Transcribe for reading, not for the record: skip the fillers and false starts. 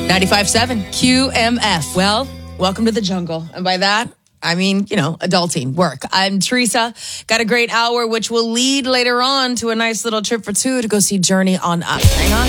95.7 QMF. Well, welcome to the jungle. And by that, I mean, adulting, work. I'm Teresa. Got a great hour, which will lead later on to a nice little trip for two to go see Journey on Up. Hang on.